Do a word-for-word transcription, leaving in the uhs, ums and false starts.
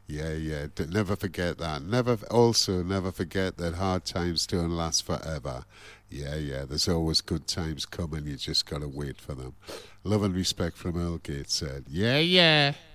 Yeah, yeah. D- never forget that. Never. Also, never forget that hard times don't last forever. Yeah, yeah. There's always good times coming. You just gotta wait for them. Love and respect from Earl Gates said. Yeah, yeah.